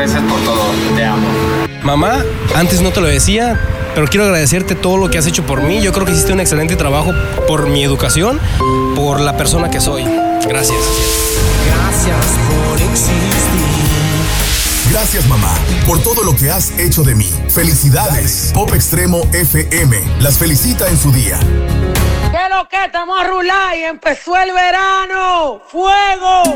gracias por todo. Te amo. Mamá, antes no te lo decía, pero quiero agradecerte todo lo que has hecho por mí. Yo creo que hiciste un excelente trabajo por mi educación, por la persona que soy. Gracias. Gracias por existir. Gracias, mamá, por todo lo que has hecho de mí. Felicidades. Pop Extremo FM las felicita en su día. ¿Qué lo que? Estamos a rular y empezó el verano. ¡Fuego!